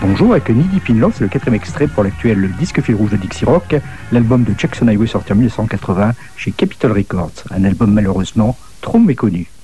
Bonjour, avec Needy Pinlow, c'est le 4e extrait pour l'actuel disque fil rouge de Dixie Rock, l'album de Jackson Highway sorti en 1980 chez Capitol Records, un album malheureusement trop méconnu.